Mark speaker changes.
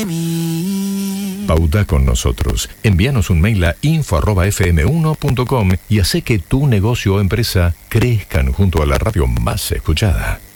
Speaker 1: Pauta con nosotros. Envíanos un mail a info@fm1.com y hace que tu negocio o empresa crezcan junto a la radio más escuchada.